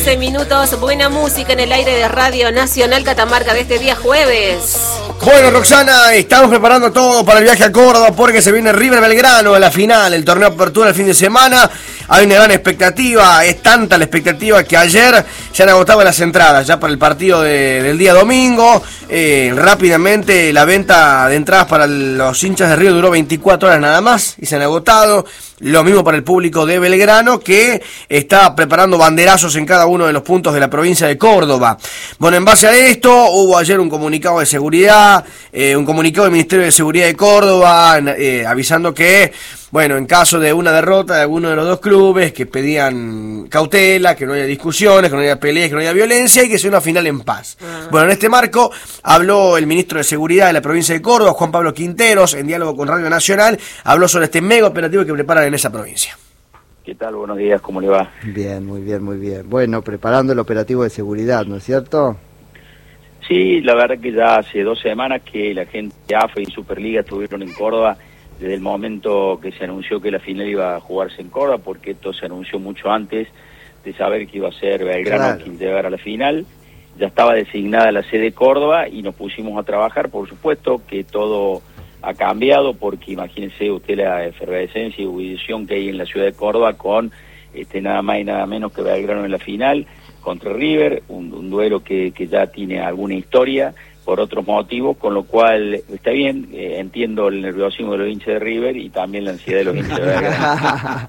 11 minutos, buena música en el aire de Radio Nacional Catamarca de este día jueves. Bueno, Roxana, estamos preparando todo para el viaje a Córdoba porque se viene River Belgrano a la final, el torneo de apertura el fin de semana. Hay una gran expectativa, es tanta la expectativa que ayer se han agotado las entradas ya para el partido del día domingo. Rápidamente la venta de entradas para los hinchas de River duró 24 horas nada más y se han agotado. Lo mismo para el público de Belgrano, que está preparando banderazos en cada uno de los puntos de la provincia de Córdoba. Bueno, en base a esto, hubo ayer un comunicado de seguridad, un comunicado del Ministerio de Seguridad de Córdoba, avisando que, bueno, en caso de una derrota de alguno de los dos clubes, que pedían cautela, que no haya discusiones, que no haya peleas, que no haya violencia y que sea una final en paz. Bueno, en este marco habló el ministro de Seguridad de la provincia de Córdoba, Juan Pablo Quinteros, en diálogo con Radio Nacional, habló sobre este mega operativo que preparan en esa provincia. ¿Qué tal? Buenos días, ¿cómo le va? Bien, muy bien, muy bien. Bueno, preparando el operativo de seguridad, ¿no es cierto? Sí, la verdad que ya hace 2 semanas que la gente de AFA y Superliga estuvieron en Córdoba desde el momento que se anunció que la final iba a jugarse en Córdoba, porque esto se anunció mucho antes de saber que iba a ser Belgrano quien llegara a la final. Ya estaba designada la sede de Córdoba y nos pusimos a trabajar. Por supuesto que todo ha cambiado, porque imagínense usted la efervescencia y ebullición que hay en la ciudad de Córdoba con nada más y nada menos que Belgrano en la final contra River, un duelo que ya tiene alguna historia por otros motivos, con lo cual está bien, entiendo el nerviosismo de los hinchas de River y también la ansiedad de los hinchas de Belgrano.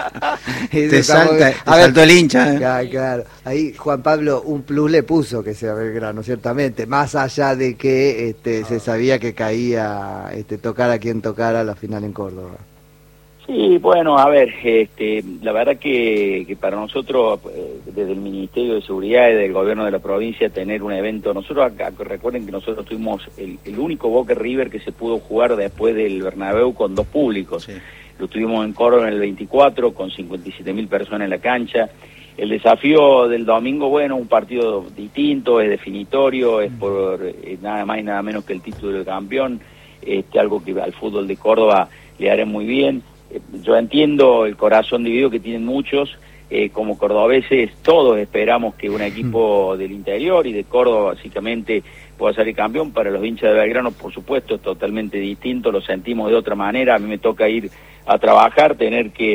te saltó el hincha. Claro. Ahí Juan Pablo un plus le puso que sea Belgrano, ciertamente, más allá de que se sabía que caía tocara quien tocara la final en Córdoba. Sí, bueno, a ver, la verdad que para nosotros, desde el Ministerio de Seguridad y del Gobierno de la provincia, tener un evento, nosotros acá, recuerden que nosotros tuvimos el único Boca River que se pudo jugar después del Bernabéu con 2 públicos. Sí. Lo tuvimos en Córdoba en el 24 con 57.000 personas en la cancha. El desafío del domingo, bueno, un partido distinto, es definitorio, es por nada más y nada menos que el título de campeón, algo que al fútbol de Córdoba le hará muy bien. Yo entiendo el corazón dividido que tienen muchos, como cordobeses todos esperamos que un equipo del interior y de Córdoba básicamente pueda salir campeón. Para los hinchas de Belgrano, por supuesto, es totalmente distinto, lo sentimos de otra manera. A mí me toca ir a trabajar, tener que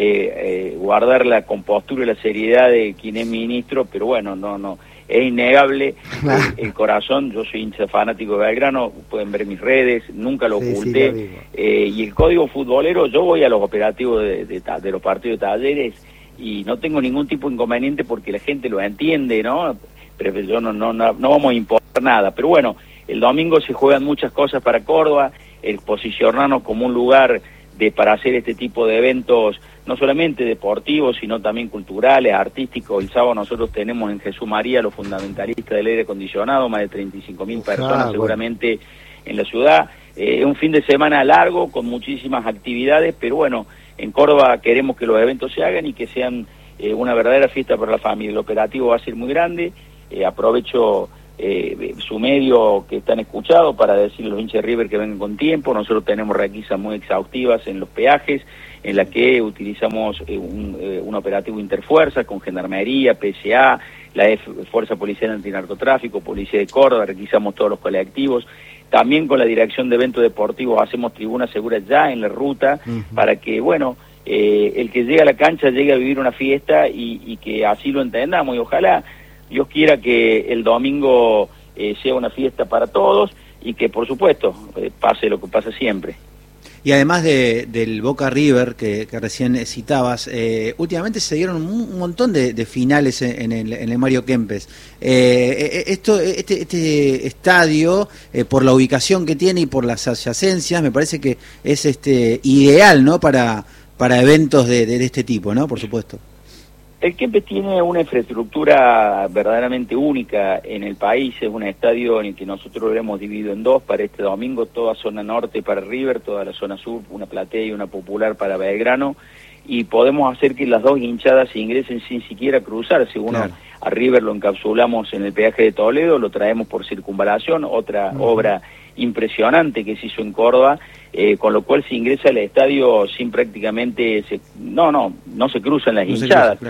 guardar la compostura y la seriedad de quien es ministro, pero bueno, no es innegable el corazón. Yo soy hincha fanático de Belgrano, pueden ver mis redes, nunca lo oculté. Y el código futbolero, yo voy a los operativos de los partidos de Talleres y no tengo ningún tipo de inconveniente porque la gente lo entiende, ¿no? Pero yo no vamos a imponer nada. Pero bueno, el domingo se juegan muchas cosas para Córdoba, el posicionarnos como un lugar para hacer este tipo de eventos, no solamente deportivos, sino también culturales, artísticos. El sábado nosotros tenemos en Jesús María los fundamentalistas del aire acondicionado, más de 35.000 personas seguramente en la ciudad. Es un fin de semana largo, con muchísimas actividades, pero bueno, en Córdoba queremos que los eventos se hagan y que sean una verdadera fiesta para la familia. El operativo va a ser muy grande. Aprovecho su medio que están escuchados para decirle a los hinchas de River que vengan con tiempo. Nosotros tenemos requisas muy exhaustivas en los peajes, en la que utilizamos un operativo interfuerzas con Gendarmería, PSA, la Fuerza Policial Antinarcotráfico, Policía de Córdoba, requisamos todos los colectivos. También con la Dirección de Eventos Deportivos hacemos tribunas seguras ya en la ruta, para que, bueno, el que llega a la cancha llegue a vivir una fiesta y que así lo entendamos, y ojalá Dios quiera que el domingo sea una fiesta para todos y que, por supuesto, pase lo que pasa siempre. Y además del Boca River que recién citabas, últimamente se dieron un montón de finales en el Mario Kempes. Este estadio, por la ubicación que tiene y por las adyacencias, me parece que es ideal, ¿no? para eventos de este tipo, ¿no? Por supuesto. El Kempes tiene una infraestructura verdaderamente única en el país. Es un estadio en el que nosotros lo hemos dividido en 2 para este domingo, toda zona norte para River, toda la zona sur, una platea y una popular para Belgrano, y podemos hacer que las 2 hinchadas ingresen sin siquiera cruzarse. Uno, a River lo encapsulamos en el peaje de Toledo, lo traemos por circunvalación, otra obra impresionante que se hizo en Córdoba, con lo cual se ingresa al estadio sin prácticamente, no se cruzan las hinchadas.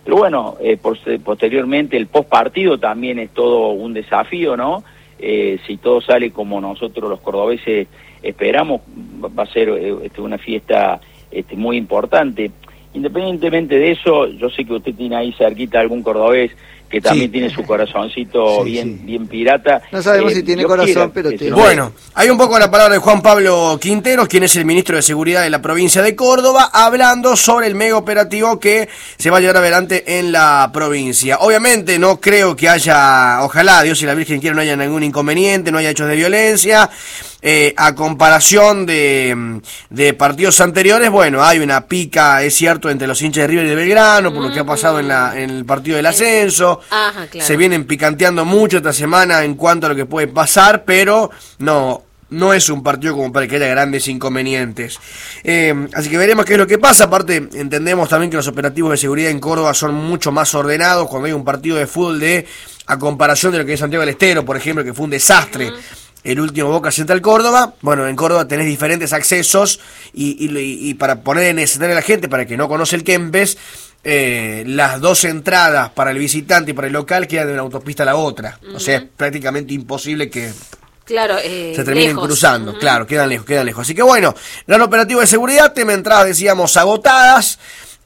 Pero bueno, posteriormente el post partido también es todo un desafío, ¿no? Si todo sale como nosotros los cordobeses esperamos, va a ser una fiesta muy importante. Independientemente de eso, yo sé que usted tiene ahí cerquita algún cordobés que también tiene su corazoncito bien pirata. No sabemos si tiene corazón, pero tiene. Bueno, hay un poco la palabra de Juan Pablo Quinteros, quien es el ministro de Seguridad de la provincia de Córdoba, hablando sobre el mega operativo que se va a llevar adelante en la provincia. Obviamente no creo que haya, ojalá Dios y la Virgen quiera, no haya ningún inconveniente, no haya hechos de violencia. A comparación de partidos anteriores, bueno, hay una pica, es cierto, entre los hinchas de River y de Belgrano, por lo que ha pasado en el partido del ascenso. Ajá, claro. Se vienen picanteando mucho esta semana en cuanto a lo que puede pasar, pero no es un partido como para que haya grandes inconvenientes. Así que veremos qué es lo que pasa. Aparte, entendemos también que los operativos de seguridad en Córdoba son mucho más ordenados cuando hay un partido de fútbol a comparación de lo que es Santiago del Estero, por ejemplo, que fue un desastre. El último Boca Central Córdoba. Bueno, en Córdoba tenés diferentes accesos y para poner en escenario a la gente, para que no conoce el Kempes, las dos entradas para el visitante y para el local quedan de una autopista a la otra. O sea, es prácticamente imposible que se terminen cruzando. Claro, quedan lejos. Así que bueno, gran operativo de seguridad, tema entradas, decíamos, agotadas.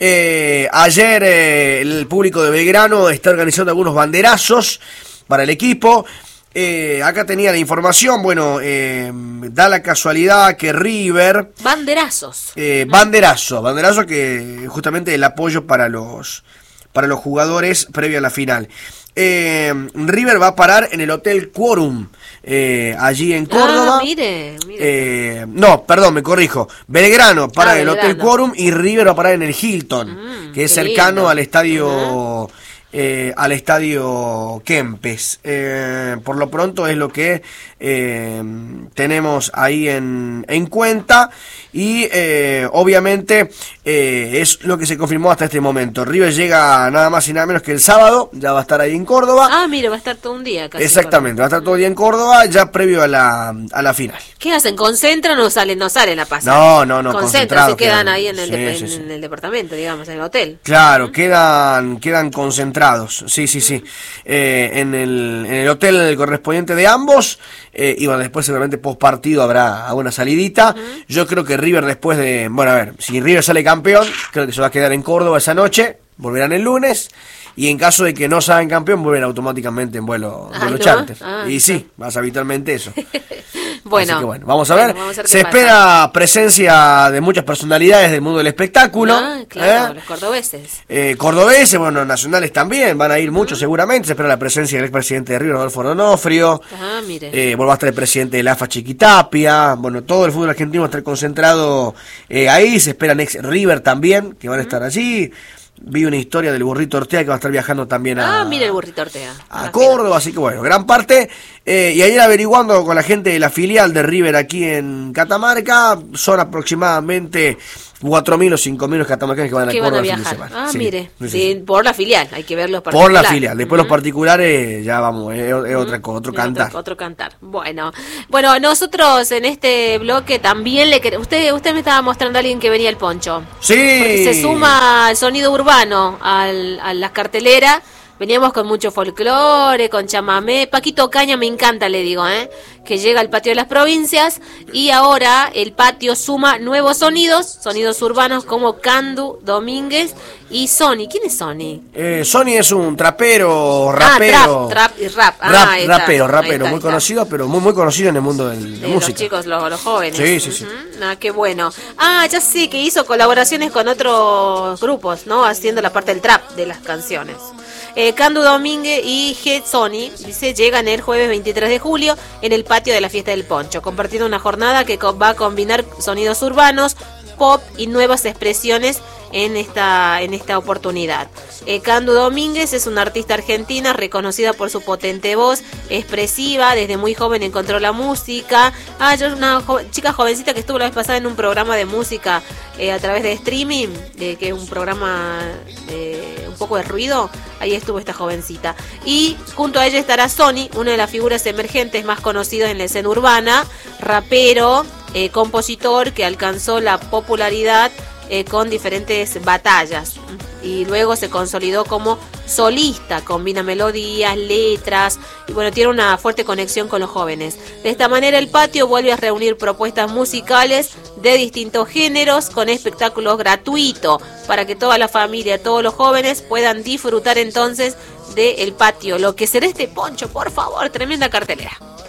Ayer el público de Belgrano está organizando algunos banderazos para el equipo. Acá tenía la información, bueno, da la casualidad que River... Banderazos. Banderazo que justamente el apoyo para los jugadores previo a la final. River va a parar en el Hotel Quorum, allí en Córdoba. Mire. No, perdón, me corrijo. Belgrano para en el Hotel Quorum y River va a parar en el Hilton, que es cercano al estadio... al estadio Kempes. Por lo pronto es lo que tenemos ahí en cuenta y obviamente es lo que se confirmó hasta este momento. River llega nada más y nada menos que el sábado, ya va a estar ahí en Córdoba. Mire, va a estar todo un día casi. Exactamente, va a estar todo el día en Córdoba ya previo a la final. ¿Qué hacen? ¿Concentran o salen la pasan? No, concentran, se quedan ahí en el departamento, digamos, en el hotel. Claro, quedan concentrados, sí. En el hotel correspondiente de ambos, y bueno, después seguramente post partido habrá alguna salidita. Yo creo que River después de, bueno, a ver, si River sale campeón, creo que se va a quedar en Córdoba esa noche, volverán el lunes. Y en caso de que no salgan campeón, vuelven automáticamente en vuelo charter. Sí, más habitualmente eso. Bueno, así que bueno, vamos a ver. Se espera presencia de muchas personalidades del mundo del espectáculo. Claro, los cordobeses. Cordobeses, bueno, nacionales también, van a ir muchos seguramente. Se espera la presencia del expresidente de River, Rodolfo Donofrio. Mire. Va a estar el presidente del AFA, Chiquitapia. Bueno, todo el fútbol argentino va a estar concentrado ahí. Se esperan ex River también, que van a estar allí. Vi una historia del Burrito Ortega que va a estar viajando también mira el Burrito Ortega. A Córdoba, así que bueno, gran parte. Y ayer averiguando con la gente de la filial de River aquí en Catamarca, son aproximadamente 4.000 o 5.000 los catamarcanos que van a Córdoba el fin de semana. Mire, sí, por la filial, hay que ver los particulares. Por la filial, después los particulares ya vamos, es otro cantar. Otro cantar. Bueno, nosotros en este bloque también usted me estaba mostrando a alguien que venía el poncho. Sí. Porque se suma el sonido urbano a las carteleras. Veníamos con mucho folclore, con chamamé. Paquito Caña me encanta, le digo, que llega al patio de las provincias. Y ahora el patio suma nuevos sonidos urbanos como Candu Domínguez y Sony. ¿Quién es Sony? Sony es un trapero, rapero. Trap y rap. Rapero, muy conocido, pero muy conocido en el mundo de la música. Los chicos, los jóvenes. Sí. Qué bueno. Ya sé que hizo colaboraciones con otros grupos, ¿no? Haciendo la parte del trap de las canciones. Candu Domínguez y G. Sony, dice, llegan el jueves 23 de julio en el patio de la Fiesta del Poncho, compartiendo una jornada que va a combinar sonidos urbanos, pop y nuevas expresiones en esta oportunidad. Candu Domínguez es una artista argentina reconocida por su potente voz, expresiva, desde muy joven encontró la música. Yo era una chica jovencita que estuvo la vez pasada en un programa de música a través de streaming, que es un programa un poco de ruido. Ahí estuvo esta jovencita. Y junto a ella estará Sony, una de las figuras emergentes más conocidas en la escena urbana, rapero, compositor que alcanzó la popularidad con diferentes batallas. y luego se consolidó como solista, combina melodías, letras y bueno, tiene una fuerte conexión con los jóvenes. De esta manera el patio vuelve a reunir propuestas musicales de distintos géneros con espectáculos gratuitos para que toda la familia, todos los jóvenes puedan disfrutar entonces del patio. Lo que será este poncho, por favor, tremenda cartelera.